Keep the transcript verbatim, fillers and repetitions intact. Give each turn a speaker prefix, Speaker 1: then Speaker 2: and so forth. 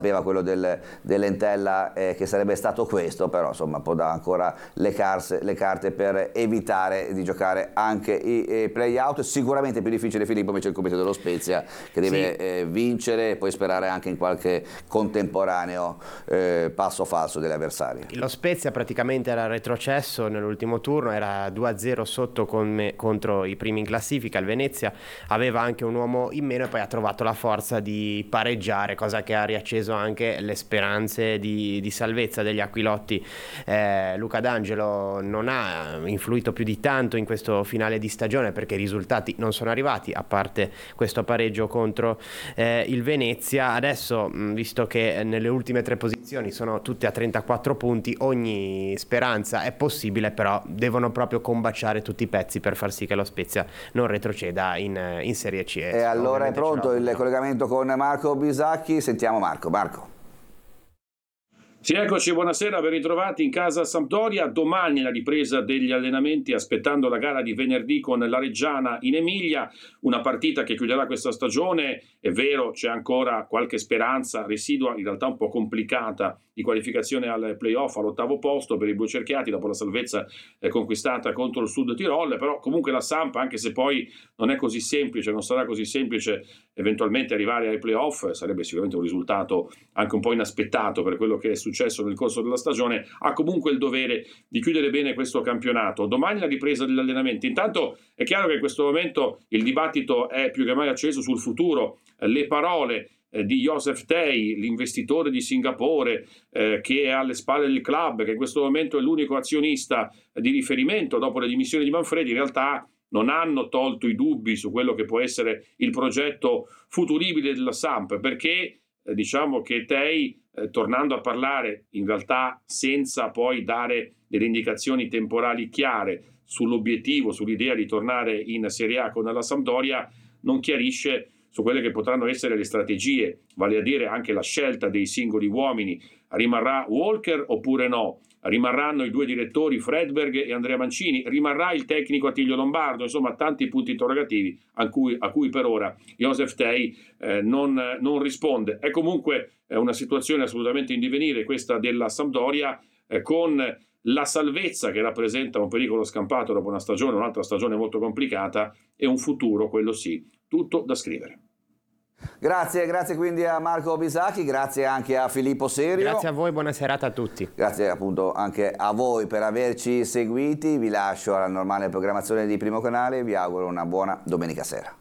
Speaker 1: Aveva quello del, dell'Entella eh, che sarebbe stato questo, però insomma può dare ancora le, carse, le carte per evitare di giocare anche i, i play-out. Sicuramente più difficile, Filippo, invece il compito dello Spezia, che deve sì. eh, vincere e poi sperare anche in qualche contemporaneo eh, passo falso degli avversari.
Speaker 2: Lo Spezia praticamente era retrocesso nell'ultimo turno, era due a zero sotto con me, contro i primi in classifica. Il Venezia aveva anche un uomo in meno e poi ha trovato la forza di pareggiare, cosa che ha riacceso anche le speranze di, di salvezza degli Aquilotti. eh, Luca D'Angelo non ha influito più di tanto in questo finale di stagione perché i risultati non sono arrivati, a parte questo pareggio contro eh, il Venezia. Adesso, mh, visto che nelle ultime tre posizioni sono tutte a trentaquattro punti, ogni speranza è possibile, però devono proprio combaciare tutti i pezzi per far sì che lo Spezia non retroceda in, in Serie C.
Speaker 1: E allora è pronto il collegamento con Marco Bisacchi. Sentiamo Marco. Marco.
Speaker 3: Sì, eccoci, buonasera, ben ritrovati in casa Sampdoria. Domani la ripresa degli allenamenti, aspettando la gara di venerdì con la Reggiana in Emilia, una partita che chiuderà questa stagione. È vero, c'è ancora qualche speranza residua, in realtà un po' complicata, di qualificazione al playoff all'ottavo posto per i blucerchiati dopo la salvezza eh, conquistata contro il Sud Tirol, però comunque la Samp, anche se poi non è così semplice, non sarà così semplice eventualmente arrivare ai playoff, sarebbe sicuramente un risultato anche un po' inaspettato per quello che è successo nel corso della stagione, ha comunque il dovere di chiudere bene questo campionato. Domani la ripresa degli allenamenti. Intanto è chiaro che in questo momento il dibattito è più che mai acceso sul futuro. Le parole di Joseph Tei, l'investitore di Singapore, eh, che è alle spalle del club, che in questo momento è l'unico azionista di riferimento dopo le dimissioni di Manfredi, in realtà non hanno tolto i dubbi su quello che può essere il progetto futuribile della Samp, perché eh, diciamo che Tei, eh, tornando a parlare in realtà senza poi dare delle indicazioni temporali chiare sull'obiettivo, sull'idea di tornare in Serie A con la Sampdoria, non chiarisce su quelle che potranno essere le strategie, vale a dire anche la scelta dei singoli uomini. Rimarrà Walker oppure no? Rimarranno i due direttori Fredberg e Andrea Mancini? Rimarrà il tecnico Attilio Lombardo? Insomma, tanti punti interrogativi a cui, a cui per ora Joseph Tei eh, non, non risponde. È comunque eh, una situazione assolutamente in divenire questa della Sampdoria, eh, con la salvezza che rappresenta un pericolo scampato dopo una stagione, un'altra stagione molto complicata, e un futuro, quello sì, tutto da scrivere.
Speaker 1: Grazie, grazie quindi a Marco Bisacchi, grazie anche a Filippo Serio.
Speaker 2: Grazie a voi, buona serata a tutti.
Speaker 1: Grazie appunto anche a voi per averci seguiti, vi lascio alla normale programmazione di Primo Canale e vi auguro una buona domenica sera.